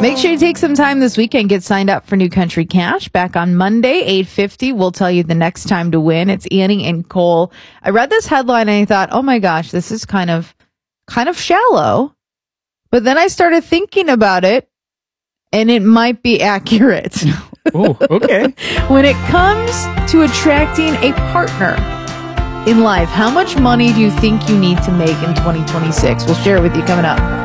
Make sure you take some time this weekend. Get signed up for New Country Cash. Back on Monday, 8:50. We'll tell you the next time to win. It's Annie and Cole. I read this headline and I thought, oh my gosh, this is kind of shallow. But then I started thinking about it, and it might be accurate. Oh, okay. When it comes to attracting a partner in life, how much money do you think you need to make in 2026? We'll share it with you coming up.